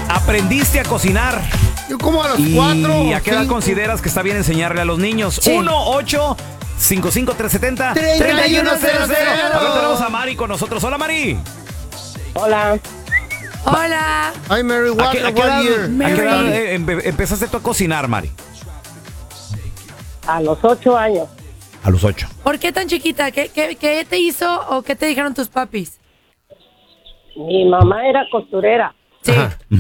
aprendiste a cocinar? Yo como a los 4. ¿Y a qué edad consideras que está bien enseñarle a los niños? Sí. 1-855-370-3100. A ver, tenemos a Mari con nosotros. Hola, Mari. Hola. Hola. Ay, Mary, ¿A qué edad, Mary. empezaste tú a cocinar, Mari? A los 8 años. A los 8. ¿Por qué tan chiquita? ¿Qué te hizo o qué te dijeron tus papis? Mi mamá era costurera Sí.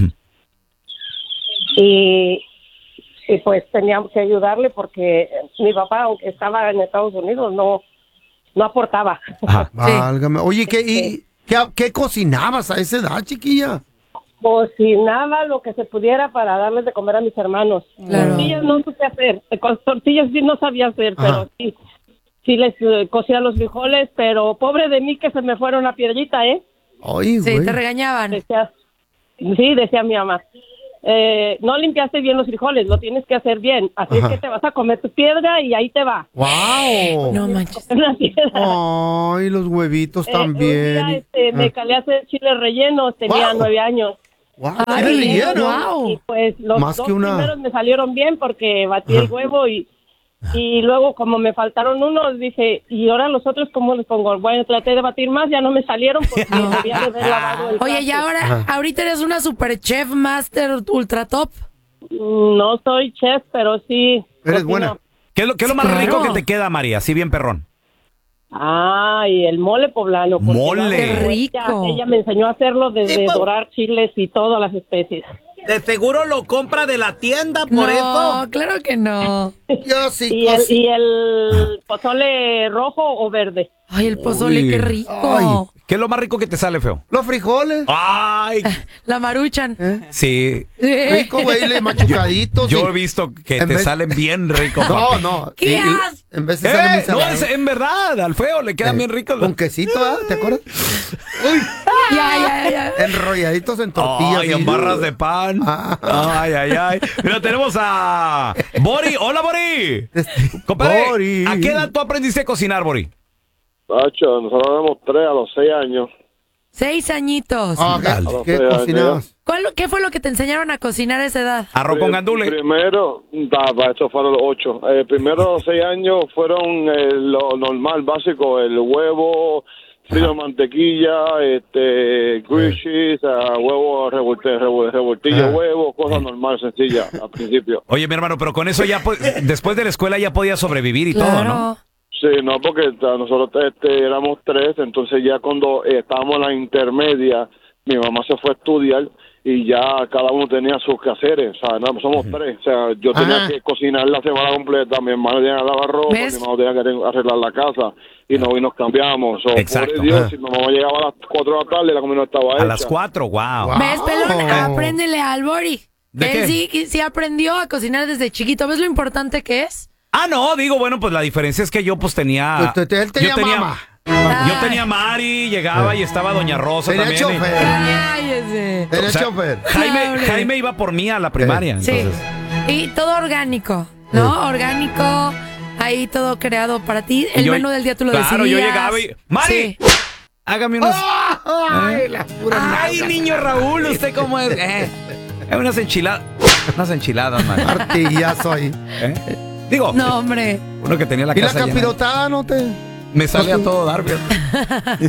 y pues teníamos que ayudarle porque mi papá, aunque estaba en Estados Unidos, no aportaba. Ajá. Válgame. Oye, ¿qué cocinabas a esa edad, chiquilla? Cocinaba lo que se pudiera para darles de comer a mis hermanos. Claro. Tortillas no supe hacer. Con tortillas sí no sabía hacer, pero sí les cocía los frijoles, pero pobre de mí que se me fueron a piedrita, ¿eh? Ay, Sí, güey. te regañaban. Decía mi mamá. No limpiaste bien los frijoles, lo tienes que hacer bien. Así es que te vas a comer tu piedra y ahí te va. ¡Wow! No manches. Una piedra. Ay, los huevitos Un también. día, me calé a hacer chiles rellenos, tenía Wow. 9 años. ¡Wow! Ay, ¡Qué relleno! wow. Y pues los Más dos que una- primeros me salieron bien porque batí el huevo y luego como me faltaron unos, dije, ¿y ahora los otros cómo les pongo? Bueno, traté de batir más, ya no me salieron porque debía de haber lavado el Oye, y traste. ahorita eres una super chef master ultra top. No soy chef, pero sí. Eres cocino. buena. ¿Qué es lo más Claro. rico que te queda, María? Así bien perrón. Ay, el mole poblano. porque Mole. Qué rico. Ella me enseñó a hacerlo desde dorar chiles y todas las especies. De seguro lo compra de la tienda, por No, eso. claro que no. Yo sí Y el pozole rojo o verde. Ay, el pozole, Uy. qué rico. Ay. ¿Qué es lo más rico que te sale, feo? Los frijoles. Ay, La maruchan. sí. Rico, güey, le machucaditos. Yo he sí. visto que En te vez- salen bien ricos. No, papi. no. ¿Qué Y- haces? En vez de salen muy No, salados. en verdad, al feo le quedan bien ricos. Con quesito, ¿ah? ¿Te acuerdas? Uy, Ya. enrolladitos en tortillas. Ay, en y- barras de pan. Ay. Mira, tenemos a Bori. Hola, Bori. Compadre, Bori. ¿a qué edad tú aprendiste a cocinar, Bori? Nacho, nosotros éramos 3 a los 6 años. 6 añitos. Ah, Dale. ¿qué cocinabas? ¿Qué fue lo que te enseñaron a cocinar a esa edad? Arroz con gandule. Primero, eso fueron los 8. Primero 6 años fueron lo normal, básico, el huevo, frío, mantequilla, grilled cheese, huevo, revoltillo, huevo, cosas normales, sencillas al principio. Oye, mi hermano, pero con eso ya, después de la escuela ya podías sobrevivir y todo, ¿no? Sí, no, porque nosotros éramos 3, entonces ya cuando estábamos en la intermedia, mi mamá se fue a estudiar y ya cada uno tenía sus quehaceres, o sea, no, somos 3, o sea, yo tenía que cocinar la semana completa, mi hermano tenía que lavar ropa, ¿Ves? mi mamá tenía que arreglar la casa y nos cambiamos. Exacto. Pobre Dios, si mi mamá llegaba a las 4 de la tarde, la comida no estaba hecha. A las 4, wow. ¿Ves, pelón? Apréndele al Bori. ¿De Él qué? sí aprendió a cocinar desde chiquito. ¿Ves lo importante que es? Ah, no, digo, bueno, pues la diferencia es que yo pues tenía... Él tenía mamá. Yo tenía Mari, llegaba y estaba Doña Rosa Tenía también. chofer. Cállese. Tenía O sea, chofer. Jaime iba por mí a la primaria. Sí. Entonces, Y todo orgánico, ¿no? Orgánico, ahí todo creado para ti. El yo- menú del día tú lo decidías. Claro, yo llegaba y... ¡Mari! Sí. Hágame unas... Ay, las puras ¡Ay, nalgas. niño Raúl! ¿Usted cómo es? Unas enchiladas. Unas enchiladas, man. Artillazo ahí. Digo, No, hombre. uno que tenía la ¿Y la casa llena. capirotada no te...? Me sale a todo dar, fíjate.